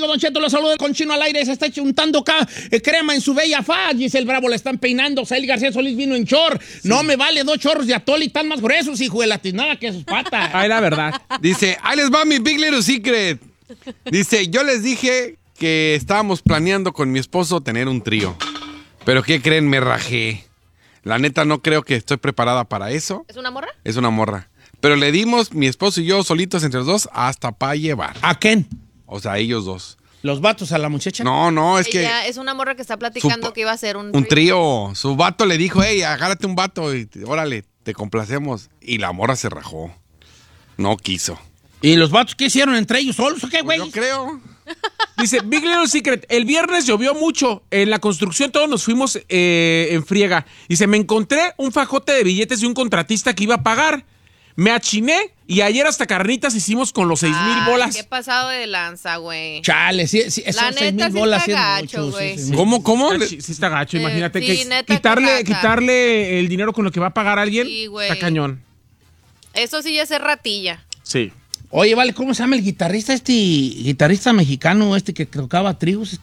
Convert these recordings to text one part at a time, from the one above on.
bueno, Don Cheto, lo saluda con Chino al aire. Se está chuntando acá crema en su bella faz. Giselle Bravo le están peinando. Sael García Solís vino en short. Sí. No me vale 2 chorros de atole tan más gruesos, hijo de la tiznada, que sus patas. Ay, la verdad. Dice, ahí les va mi Big Little Secret. Dice, yo les dije que estábamos planeando con mi esposo tener un trío. Pero ¿qué creen? Me rajé. La neta no creo que estoy preparada para eso. ¿Es una morra? Es una morra. Pero le dimos, mi esposo y yo, solitos entre los dos, hasta para llevar. ¿A quién? O sea, ellos dos. ¿Los vatos a la muchacha? No, es Ella que... es una morra que está platicando que iba a hacer un trío. Su vato le dijo, hey, agárrate un vato y órale, te complacemos. Y la morra se rajó. No quiso. ¿Y los vatos qué hicieron entre ellos solos o qué, güey? Yo creo. Dice, Big Little Secret, el viernes llovió mucho. En la construcción todos nos fuimos en friega. Dice, me encontré un fajote de billetes de un contratista que iba a pagar. Me achiné y ayer hasta carnitas hicimos con los 6,000 bolas. Qué pasado de lanza, güey. Chale, sí, la neta 6,000 sí bolas. está gacho, güey. Sí. ¿Cómo? Sí está gacho, imagínate sí, que neta, quitarle el dinero con lo que va a pagar alguien. Sí, güey. Está cañón. Eso sí ya es ratilla. Sí. Oye, vale, ¿cómo se llama el guitarrista guitarrista mexicano que tocaba tríos,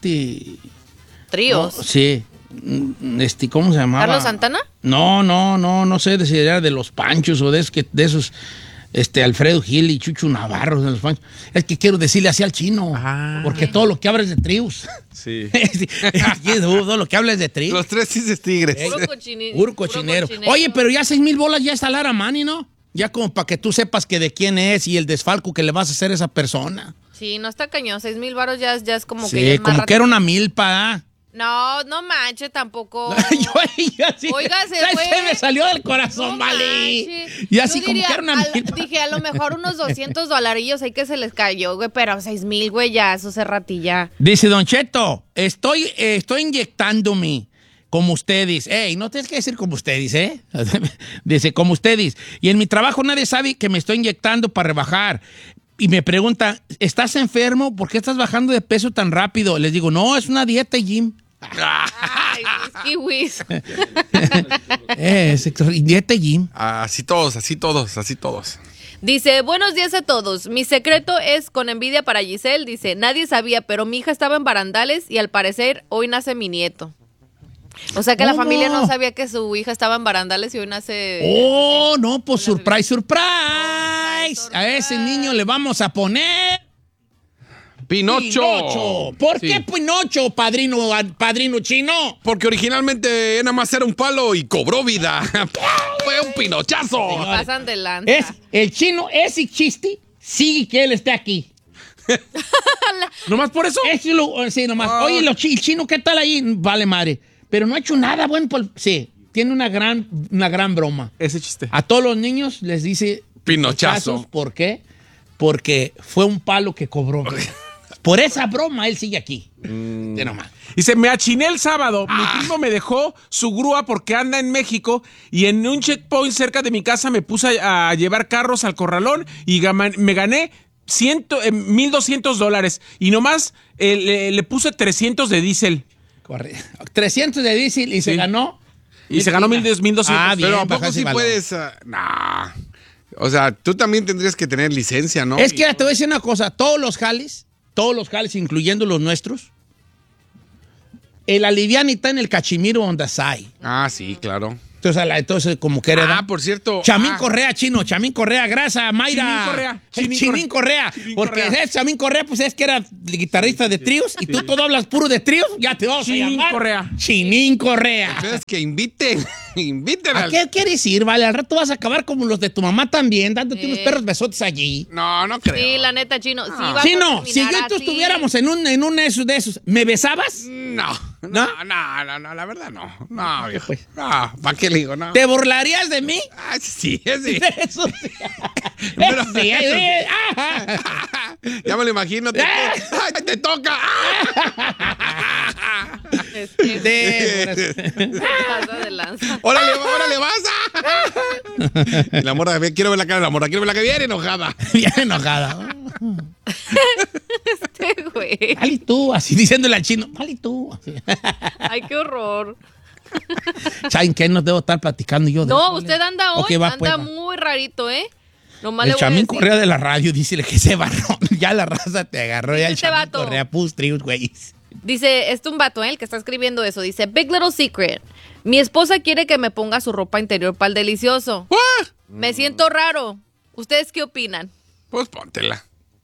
¿Tríos? No, sí. ¿Cómo se llamaba? ¿Carlos Santana? No sé si era de los Panchos o de esos, Alfredo Gil y Chucho Navarro de los Panchos. Es que quiero decirle así al chino, porque todo lo que habla es de tríos. Sí. Todo lo que habla es de tríos. Los 3 cisnes tigres. Puro cochinero. Oye, pero ya 6,000 bolas ya está Lara Mani, ¿no? Ya como para que tú sepas que de quién es y el desfalco que le vas a hacer a esa persona. Sí, no está cañón. 6,000 varos ya es como sí, que... Sí, como que era una milpa, No manche tampoco. yo así, Oiga, se me salió del corazón, no vale. Manche. Y así como que era una milpa. Dije, a lo mejor unos $200 ahí que se les cayó, güey, pero 6,000, güey, ya, eso se ratilla. Dice Don Cheto, estoy inyectándome. Como ustedes. Ey, no tienes que decir como ustedes, ¿eh? Dice, como ustedes. Y en mi trabajo nadie sabe que me estoy inyectando para rebajar. Y me preguntan, ¿estás enfermo? ¿Por qué estás bajando de peso tan rápido? Les digo, no, es una dieta, Jim. Ay, kiwis. Dieta, Jim. Así todos. Dice, buenos días a todos. Mi secreto es con envidia para Giselle. Dice, nadie sabía, pero mi hija estaba en barandales y al parecer hoy nace mi nieto. O sea que la familia no sabía que su hija estaba en barandales y hoy nace... Oh, no, pues surprise. A ese niño le vamos a poner... Pinocho. ¿Por qué Pinocho, padrino chino? Porque originalmente nada más era un palo y cobró vida. Fue un pinochazo. Se pasan de lanza. El chino, ese chiste, sigue que él esté aquí. ¿Nomás por eso? Sí, nomás. Oye, el chino, ¿qué tal ahí? Vale, madre. Pero no ha hecho nada bueno. Sí, tiene una gran broma. Ese chiste. A todos los niños les dice... Pinochazo. ¿Por qué? Porque fue un palo que cobró. Por esa broma, él sigue aquí. De nomás. Dice, me achiné el sábado. Mi primo me dejó su grúa porque anda en México y en un checkpoint cerca de mi casa me puse a llevar carros al corralón y me gané $1,200 y nomás le puse 300 de diésel. 300 de diésel y se ganó. Y se ganó 1,200. Bien, pero ¿a poco sí puedes? No. O sea, tú también tendrías que tener licencia, ¿no? Es que te voy a decir una cosa. Todos los jales, incluyendo los nuestros, el alivián está en el cachimiro on the side. Sí, claro. Entonces como que era... por cierto. Chamín Correa, chino. Chamín Correa, grasa, Mayra. Chamín Correa. Porque Chamín Correa, pues es que era guitarrista de tríos y tú todo hablas puro de tríos, ya te vamos a llamar. Correa. Chinín Correa. Es que inviten ¿A qué quieres ir, vale? Al rato vas a acabar como los de tu mamá también, dándote unos perros besotes allí. No creo. Sí, la neta, chino. Chino, si yo y tú estuviéramos en un de esos, ¿me besabas? No, la verdad no. No, viejo. Pues. No, ¿para qué le digo? No. ¿Te burlarías de mí? Sí. Eso sí. Pero, sí. Ya me lo imagino. Te toca. Pasa de lanza. ¡Órale, vas! Y la morra, quiero ver la cara de la morra, quiero ver la que viene enojada. Bien enojada. Güey. Dale tú, así diciéndole al chino. Dale tú. Así. Ay, qué horror. ¿Saben qué? No debo estar platicando yo. No, usted anda hoy, Okay, anda muy rarito, ¿eh? Nomás El le voy a Chamín decir. Correa de la radio, dice que ese barrón. Ya la raza te agarró. Ya el Este Chamín vato. Correa, trios, güey. Dice, un vato, el que está escribiendo eso. Dice, Big Little Secret. Mi esposa quiere que me ponga su ropa interior para el delicioso. ¿What? Me siento raro. ¿Ustedes qué opinan? Pues póntela.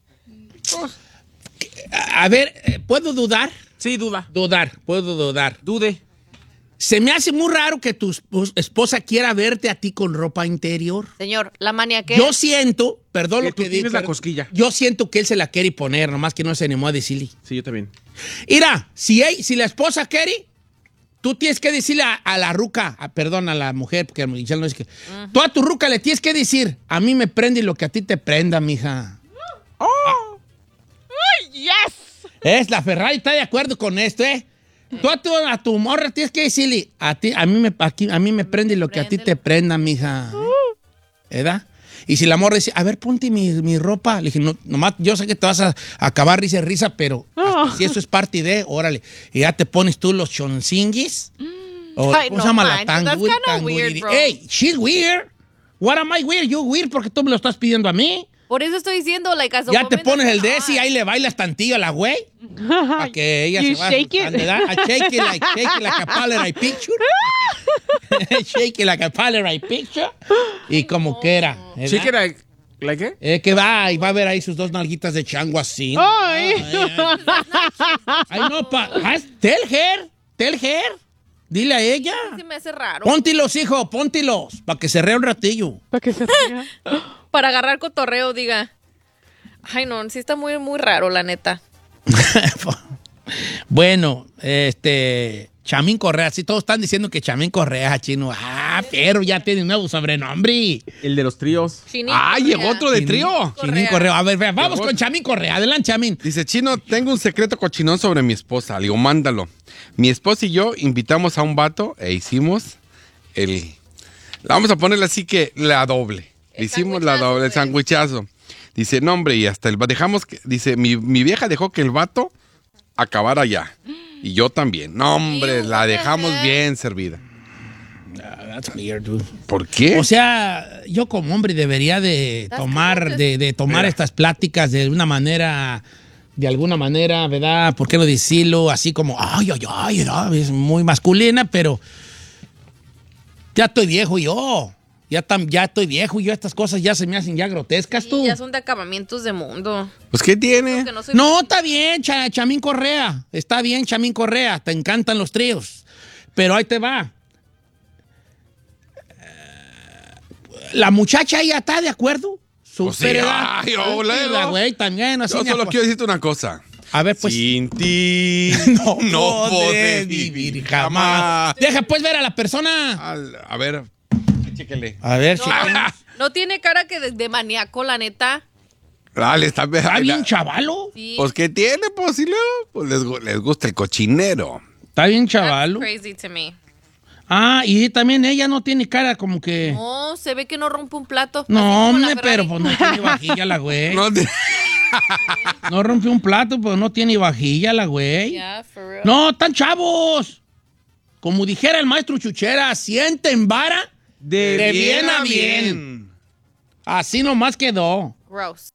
A ver, ¿puedo dudar? Sí, Puedo dudar. Dude. Se me hace muy raro que tu esposa quiera verte a ti con ropa interior. Señor, la manía que Yo siento, perdón Que lo que tú digo. tienes la cosquilla. Yo siento que él se la quiere poner, nomás que no se animó a decirle. Sí, yo también. Mira, si la esposa quiere, tú tienes que decirle a la ruca, perdón, a la mujer, porque Michelle no es que. Tú a tu ruca le tienes que decir, a mí me prende lo que a ti te prenda, mija. ¡Oh! ¡Ay, yes! La Ferrari está de acuerdo con esto, ¿eh? Tú a tu morra tienes que decirle, a mí me prende lo que a ti te prenda, mija. ¿Verdad? Y si la morra dice, a ver, ponte mi ropa. Le dije, no, nomás, yo sé que te vas a acabar risa, pero hasta si eso es parte de, órale. Y ya te pones tú los choncinguis. O, Ay, ¿cómo no se llama? manches, that's kinda weird, bro. Hey, she's weird. What am I weird? You weird porque tú me lo estás pidiendo a mí. Por eso estoy diciendo, like, as a Ya te woman, pones el de that's ese y ahí le bailas tantillo a la güey. Para que ella You se vaya shake it. asustando, ¿verdad? I shake it like a Polaroid picture. Shake it like a Polaroid picture. Y como quiera. ¿verdad? Sí, que era... ¿La qué? Que va y va a ver ahí sus dos nalguitas de chango así. Ay. Ay, no, tell her. Dile a ella. se me hace raro. Póntilos, hijo, póntilos. Para que se rea un ratillo. Para que se ría. Para agarrar cotorreo, diga. Ay, no, sí está muy, muy raro, la neta. Bueno, Chamín Correa, sí, todos están diciendo que Chamín Correa, chino. Pero ya tiene un nuevo sobrenombre. El de los tríos. Chini Llegó Correa. otro de trío. Chamín Correa. A ver, vamos con Chamín Correa. Adelante, Chamín. Dice, Chino, tengo un secreto cochinón sobre mi esposa. Le digo, mándalo. Mi esposa y yo invitamos a un vato e hicimos la vamos a ponerle así que la doble. El Hicimos la sandwichazo, doble, el pues. sandwichazo. Dice, no, hombre, y hasta dejamos que, dice, mi vieja dejó que el vato acabara ya. Y yo también. No, hombre, Ew, la what the dejamos heck? bien servida. That's weird, dude. ¿Por qué? O sea, yo como hombre debería de That's tomar, correct. de tomar estas pláticas de alguna manera, ¿verdad? ¿Por qué no decirlo así como, ay, es muy masculina, pero ya estoy viejo yo. Ya estoy viejo y yo estas cosas ya se me hacen ya grotescas, tú. Sí, ya son de acabamientos de mundo. Pues, ¿qué tiene? Que no soy- No, está bien, Chamín Correa. Está bien, Chamín Correa. Te encantan los tríos. Pero ahí te va. La muchacha ya está de acuerdo. Pues sí, Súper edad. ay, hola, La güey también. Así Yo solo quiero decirte una cosa. A ver, pues. Sin ti No podré vivir jamás. Deja pues ver a la persona. A ver, chéquele. A ver, No, chica. no tiene cara que de maníaco, la neta. Dale, Está bien chavalo. Sí. Pues, ¿qué tiene? Pues, si luego, pues les gusta el cochinero. Está bien That's chavalo. crazy to me. Y también ella no tiene cara como que. No, se ve que no rompe un plato. Así No, como la hombre, pero Ferrari. pues no tiene vajilla la güey. No te- No rompió un plato, pero no tiene vajilla la güey. Yeah, for real. No, están chavos. Como dijera el maestro Chuchera, sienten vara de bien a bien. Así nomás quedó. Gross.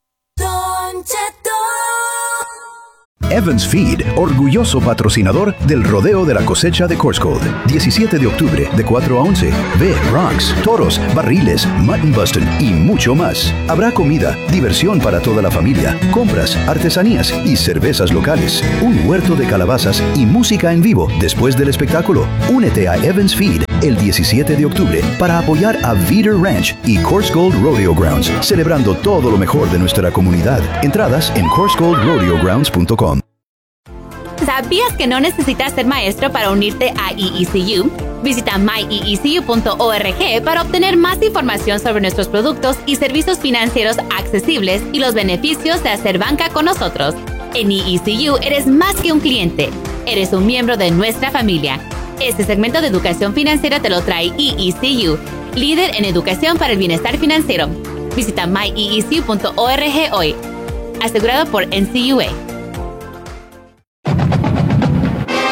Evans Feed, orgulloso patrocinador del Rodeo de la Cosecha de Corscold. 17 de octubre, de 4 a 11. Ve broncs, toros, barriles, mutton busting y mucho más. Habrá comida, diversión para toda la familia, compras, artesanías y cervezas locales. Un huerto de calabazas y música en vivo después del espectáculo. Únete a Evans Feed el 17 de octubre para apoyar a Veeder Ranch y Corscold Rodeo Grounds, celebrando todo lo mejor de nuestra comunidad. Entradas en corscoldrodeogrounds.com. ¿Sabías que no necesitas ser maestro para unirte a EECU? Visita myecu.org para obtener más información sobre nuestros productos y servicios financieros accesibles y los beneficios de hacer banca con nosotros. En EECU eres más que un cliente, eres un miembro de nuestra familia. Este segmento de educación financiera te lo trae EECU, líder en educación para el bienestar financiero. Visita myecu.org hoy. Asegurado por NCUA.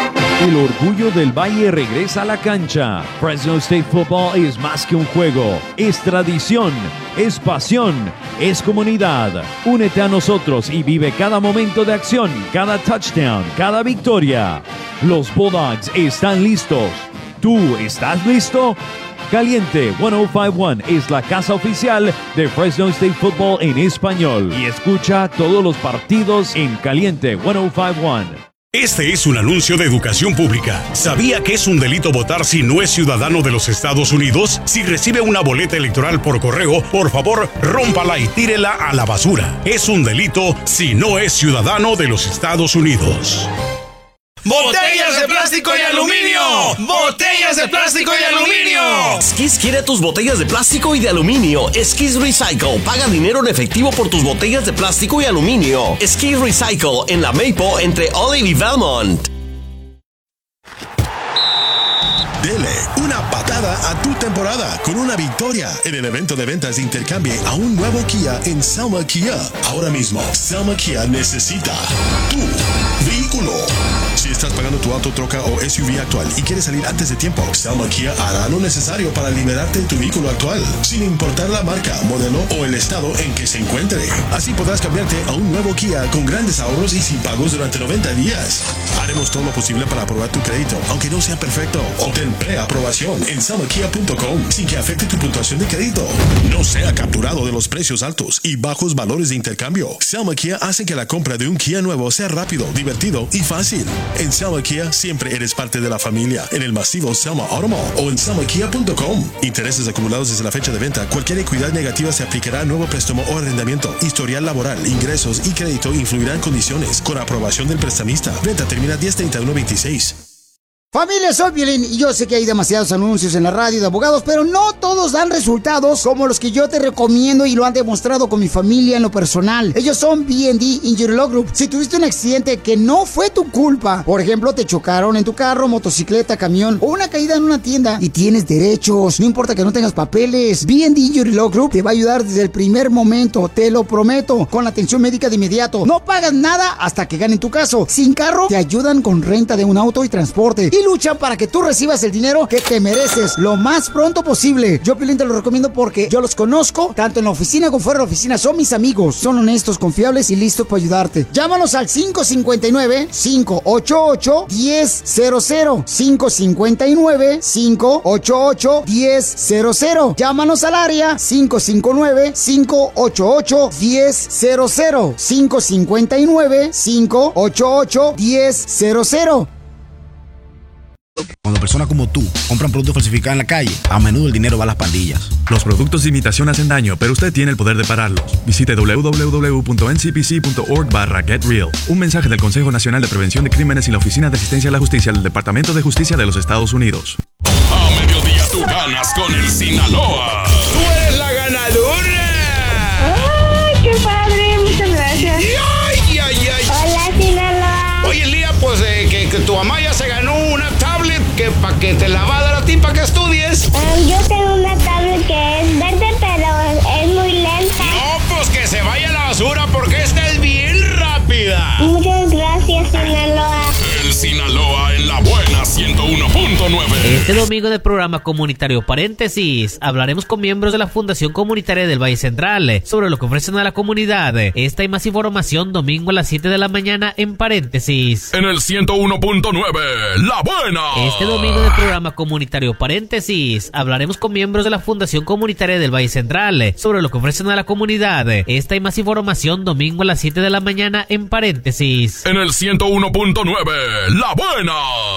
El orgullo del Valle regresa a la cancha. Fresno State Football es más que un juego, es tradición, es pasión, es comunidad. Únete a nosotros y vive cada momento de acción, cada touchdown, cada victoria. Los Bulldogs están listos. ¿Tú estás listo? Caliente 105.1 es la casa oficial de Fresno State Football en español. Y escucha todos los partidos en Caliente 105.1. Este es un anuncio de educación pública. ¿Sabía que es un delito votar si no es ciudadano de los Estados Unidos? Si recibe una boleta electoral por correo, por favor, rómpala y tírela a la basura. Es un delito si no es ciudadano de los Estados Unidos. ¡Botellas de plástico y aluminio! ¡Botellas de plástico y aluminio! Skis quiere tus botellas de plástico y de aluminio. Skis Recycle. Paga dinero en efectivo por tus botellas de plástico y aluminio. Skis Recycle en la Maple entre Olive y Valmont. Dele una patada a tu temporada con una victoria en el evento de ventas de intercambio a un nuevo Kia en Selma Kia. Ahora mismo, Selma Kia necesita tu vehículo. Si estás pagando tu auto, troca o SUV actual y quieres salir antes de tiempo, Selma Kia hará lo necesario para liberarte de tu vehículo actual, sin importar la marca, modelo o el estado en que se encuentre. Así podrás cambiarte a un nuevo Kia con grandes ahorros y sin pagos durante 90 días. Haremos todo lo posible para aprobar tu crédito, aunque no sea perfecto. Obtén preaprobación en selmakia.com sin que afecte tu puntuación de crédito. No sea capturado de los precios altos y bajos valores de intercambio. Selma Kia hace que la compra de un Kia nuevo sea rápido, divertido y fácil. En Selma Kia siempre eres parte de la familia. En el masivo Selma Auto Mall o en selmakia.com. Intereses acumulados desde la fecha de venta. Cualquier equidad negativa se aplicará a nuevo préstamo o arrendamiento. Historial laboral, ingresos y crédito influirán condiciones. Con aprobación del prestamista. Venta termina 10/31/26. Familia, soy Piolín y yo sé que hay demasiados anuncios en la radio de abogados, pero no todos dan resultados como los que yo te recomiendo y lo han demostrado con mi familia en lo personal. Ellos son B&D Injury Law Group. Si tuviste un accidente que no fue tu culpa, por ejemplo, te chocaron en tu carro, motocicleta, camión o una caída en una tienda y tienes derechos, no importa que no tengas papeles, B&D Injury Law Group te va a ayudar desde el primer momento, te lo prometo, con la atención médica de inmediato. No pagas nada hasta que ganen tu caso. Sin carro, te ayudan con renta de un auto y transporte. Y luchan para que tú recibas el dinero que te mereces lo más pronto posible. Yo, Piolín, te lo recomiendo porque yo los conozco, tanto en la oficina como fuera de la oficina. Son mis amigos, son honestos, confiables y listos para ayudarte. Llámanos al 559-588-1000. 559-588-1000. Llámanos al área 559-588-1000. 559-588-1000. Cuando personas como tú compran productos falsificados en la calle, a menudo el dinero va a las pandillas. Los productos de imitación hacen daño, pero usted tiene el poder de pararlos. Visite www.ncpc.org/getreal. Un mensaje del Consejo Nacional de Prevención de Crímenes y la Oficina de Asistencia a la Justicia del Departamento de Justicia de los Estados Unidos. A mediodía tú ganas con el Sinaloa. ¡Tú eres la ganadora! ¡Ay, qué padre! Muchas gracias. ¡Ay, ay, ay! Hola, Sinaloa. Oye, Lía, pues que tu mamá ya se ganó una tablet que para que te la va a dar a ti para que estudies. Yo tengo una tablet que es verde, pero es muy lenta. No, pues que se vaya a la basura porque esta es bien rápida. Muchas gracias, Sinaloa. El Sinaloa en la buena 101.9. Este domingo en el programa comunitario Paréntesis hablaremos con miembros de la Fundación Comunitaria del Valle Central sobre lo que ofrecen a la comunidad. Esta y más información domingo a las 7 de la mañana en Paréntesis. En el 101.9, La Buena. Este domingo en el programa comunitario Paréntesis hablaremos con miembros de la Fundación Comunitaria del Valle Central sobre lo que ofrecen a la comunidad. Esta y más información domingo a las 7 de la mañana en Paréntesis. En el 101.9, La Buena.